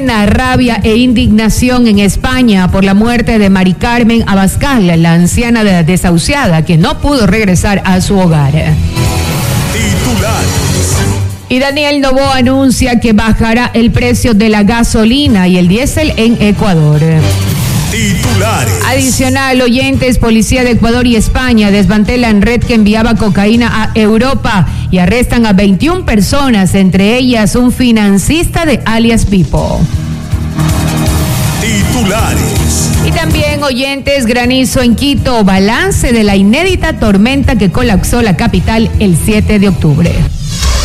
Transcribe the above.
pena, rabia e indignación en España por la muerte de Mari Carmen Abascal, la anciana desahuciada que no pudo regresar a su hogar. Titulares. Y Daniel Noboa anuncia que bajará el precio de la gasolina y el diésel en Ecuador. Titulares. Adicional, oyentes, policía de Ecuador y España desmantelan red que enviaba cocaína a Europa y arrestan a 21 personas, entre ellas un financista de alias Pipo. Titulares. Y también, oyentes, granizo en Quito, balance de la inédita tormenta que colapsó la capital el 7 de octubre.